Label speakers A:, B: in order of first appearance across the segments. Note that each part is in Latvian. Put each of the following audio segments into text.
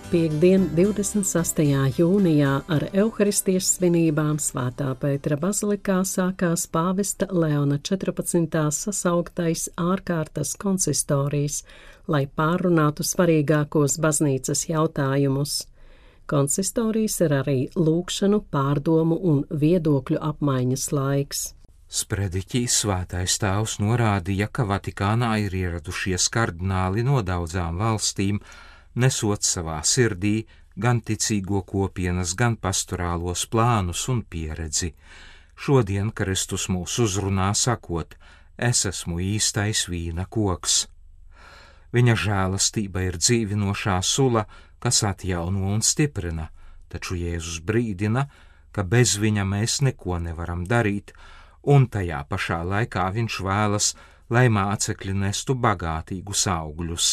A: Piektdien, 26. jūnijā ar Euharistijas svinībām Svētā Pētera bazilikā sākās pāvesta Leona 14. sasauktais ārkārtas konsistorijas, lai pārrunātu svarīgākos baznīcas jautājumus. Konsistorijas ir arī lūgšanu, pārdomu un viedokļu apmaiņas laiks.
B: Sprediķī Svētais Tēvs norādīja, ka Vatikānā ir ieradušies kardināli no daudzām valstīm, nesot savā sirdī gan ticīgo kopienas, gan pastorālos plānus un pieredzi. Šodien Kristus mūs uzrunā sakot: es esmu īstais vīna koks. Viņa žēlastība ir dzīvinošā sula, kas atjauno un stiprina, taču Jēzus brīdina, ka bez viņa mēs neko nevaram darīt, un tajā pašā laikā viņš vēlas, lai mācekļi nestu bagātīgus augļus.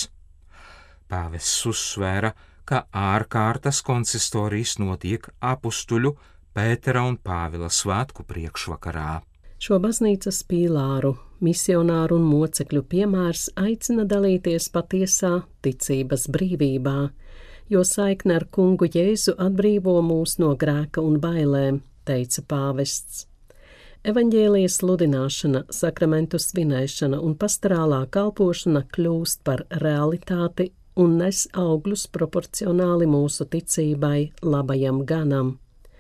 B: Pāvests uzsvēra, ka ārkārtas konsistorijas notiek apustuļu Pētera un Pāvila svētku priekšvakarā.
A: Šo baznīcas pīlāru, misionāru un mocekļu piemērs aicina dalīties patiesā ticības brīvībā, jo saikne ar kungu Jēzu atbrīvo mūs no grēka un bailēm, teica pāvests. Evaņģēlijas sludināšana, sakramentu svinēšana un pastorālā kalpošana kļūst par realitāti un nes augļus proporcionāli mūsu ticībai, labajam ganam.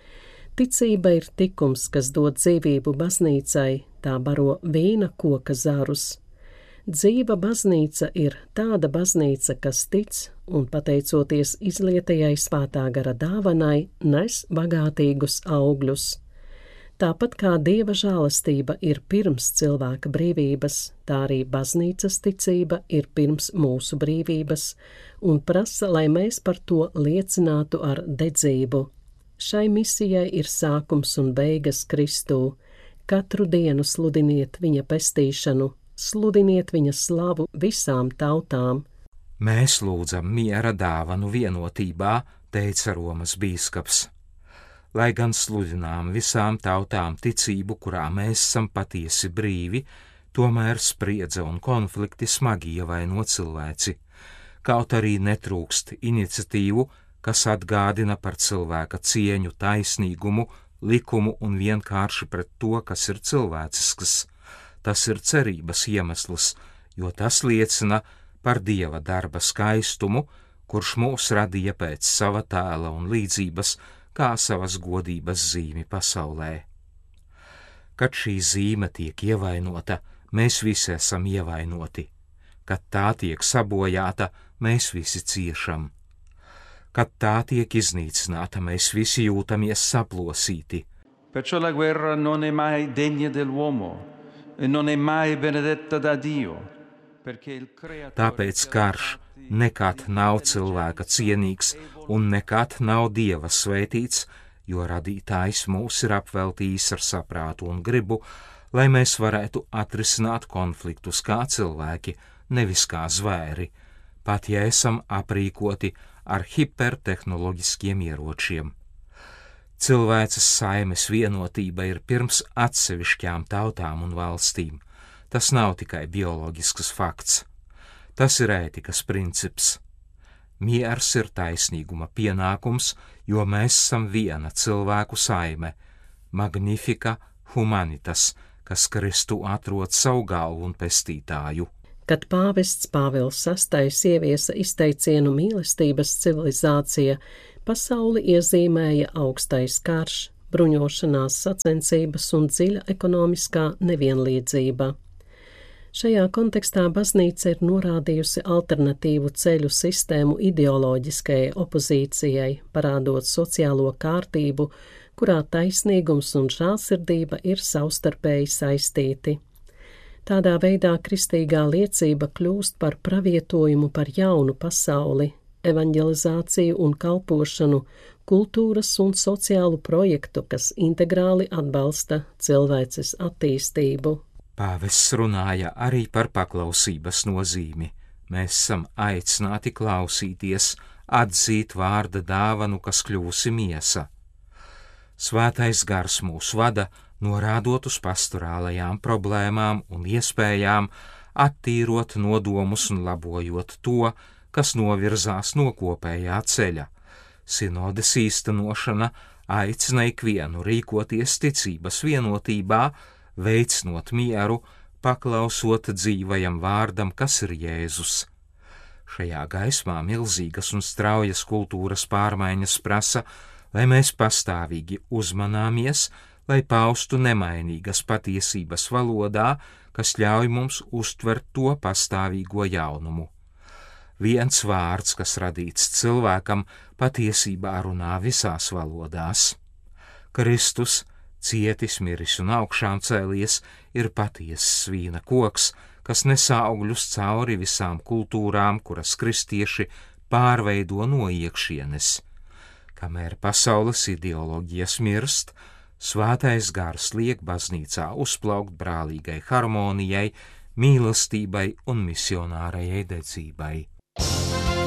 A: Ticība ir tikums, kas dod dzīvību baznīcai, tā baro vīna koka zarus. Dzīva baznīca ir tāda baznīca, kas tic un, pateicoties izlietajai svētā gara dāvanai, nes bagātīgus augļus. Tāpat kā Dieva žēlastība ir pirms cilvēka brīvības, tā arī baznīcas ticība ir pirms mūsu brīvības un prasa, lai mēs par to liecinātu ar dedzību. Šai misijai ir sākums un beigas Kristū. Katru dienu sludiniet viņa pestīšanu, sludiniet viņa slavu visām tautām.
B: Mēs lūdzam miera dāvanu vienotībā, teica Romas bīskaps. Lai gan sludinām visām tautām ticību, kurā mēs esam patiesi brīvi, tomēr spriedze un konflikti smagi ievaino cilvēci. Kaut arī netrūkst iniciatīvu, kas atgādina par cilvēka cieņu, taisnīgumu, likumu un vienkārši pret to, kas ir cilvēcisks. Tas ir cerības iemesls, jo tas liecina par Dieva darba skaistumu, kurš mūs radīja pēc sava tēla un līdzības, kā savas godības zīmi pasaulē. Kad šī zīme tiek ievainota, mēs visi esam ievainoti. Kad tā tiek sabojāta, mēs visi ciešam. Kad tā tiek iznīcināta, mēs visi jūtamies saplosīti.
C: Perciò la guerra non è mai degna dell'uomo e non è mai benedetta da Dio.
B: Tāpēc karš nekad nav cilvēka cienīgs un nekad nav Dieva svētīts, jo radītājs mūs ir apveltījis ar saprātu un gribu, lai mēs varētu atrisināt konfliktus kā cilvēki, nevis kā zvēri, pat ja esam aprīkoti ar hipertehnoloģiskiem ieročiem. Cilvēces saimes vienotība ir pirms atsevišķām tautām un valstīm. Tas nav tikai bioloģisks fakts. Tas ir ētikas princips. Miers ir taisnīguma pienākums, jo mēs esam viena cilvēku saime, magnifica humanitas, kas Kristu atrod savu galvu un pestītāju.
A: Kad pāvests Pāvils VI ieviesa izteicienu mīlestības civilizācija, pasauli iezīmēja augstais karš, bruņošanās sacensības un dziļa ekonomiskā nevienlīdzība. Šajā kontekstā baznīca ir norādījusi alternatīvu ceļu sistēmu ideoloģiskajai opozīcijai, parādot sociālo kārtību, kurā taisnīgums un žēlsirdība ir savstarpēji saistīti. Tādā veidā kristīgā liecība kļūst par pravietojumu par jaunu pasauli, evanģelizāciju un kalpošanu, kultūras un sociālu projektu, kas integrāli atbalsta cilvēces attīstību.
B: Pāvests runāja arī par paklausības nozīmi. Mēs esam aicināti klausīties, atzīt vārda dāvanu, kas kļūsi miesa. Svētais gars mūs vada, norādot uz pastorālajām problēmām un iespējām, attīrot nodomus un labojot to, kas novirzās no kopējā ceļa. Sinodes īstenošana aicina ikvienu rīkoties ticības vienotībā, veicinot mieru, paklausot dzīvajam vārdam, kas ir Jēzus. Šajā gaismā milzīgas un straujas kultūras pārmaiņas prasa, lai mēs pastāvīgi uzmanāmies, lai paustu nemainīgas patiesības valodā, kas ļauj mums uztvert to pastāvīgo jaunumu. Viens vārds, kas radīts cilvēkam, patiesībā runā visās valodās. Kristus, cietis, miris un augšām cēlies, ir patiesas vīna koks, kas nes augļus cauri visām kultūrām, kuras kristieši pārveido no iekšienes. Kamēr pasaules ideoloģijas mirst, Svētais gars liek baznīcā uzplaukt brālīgai harmonijai, mīlestībai un misionārajai dedzībai.